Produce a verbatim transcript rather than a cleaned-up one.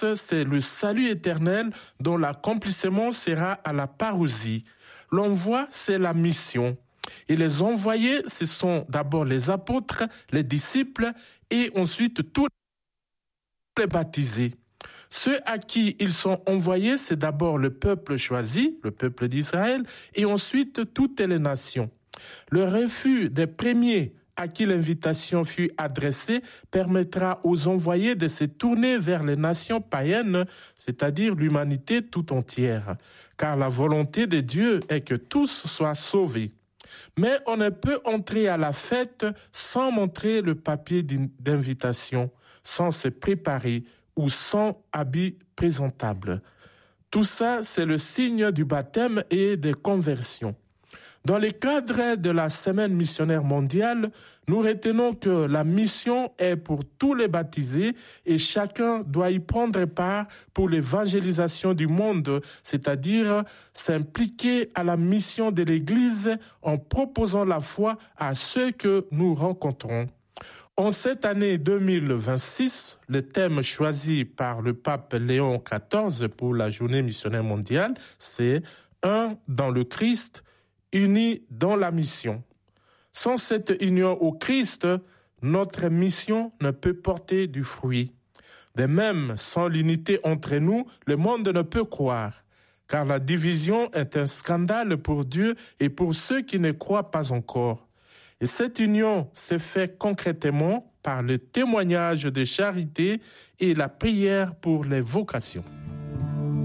l'Espérance, c'est le salut éternel dont l'accomplissement sera à la parousie. L'envoi, c'est la mission. Et les envoyés, ce sont d'abord les apôtres, les disciples et ensuite tous les baptisés. Ceux à qui ils sont envoyés, c'est d'abord le peuple choisi, le peuple d'Israël, et ensuite toutes les nations. Le refus des premiers à qui l'invitation fut adressée permettra aux envoyés de se tourner vers les nations païennes, c'est-à-dire l'humanité tout entière, car la volonté de Dieu est que tous soient sauvés. Mais on ne peut entrer à la fête sans montrer le papier d'invitation, sans se préparer ou sans habit présentable. Tout ça, c'est le signe du baptême et des conversions. Dans le cadre de la Semaine missionnaire mondiale, nous retenons que la mission est pour tous les baptisés et chacun doit y prendre part pour l'évangélisation du monde, c'est-à-dire s'impliquer à la mission de l'Église en proposant la foi à ceux que nous rencontrons. En cette année deux mille vingt-six, le thème choisi par le pape Léon quatorze pour la journée missionnaire mondiale, c'est « Un dans le Christ », unis dans la mission. Sans cette union au Christ, notre mission ne peut porter du fruit. De même, sans l'unité entre nous, le monde ne peut croire, car la division est un scandale pour Dieu et pour ceux qui ne croient pas encore. Et cette union s'est faite concrètement par le témoignage de charité et la prière pour les vocations.